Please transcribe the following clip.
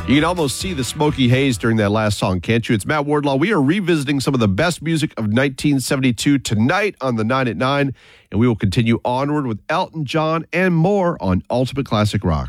You can almost see the smoky haze during that last song, can't you? It's Matt Wardlaw. We are revisiting some of the best music of 1972 tonight on the 9 at 9, and we will continue onward with Elton John and more on Ultimate Classic Rock.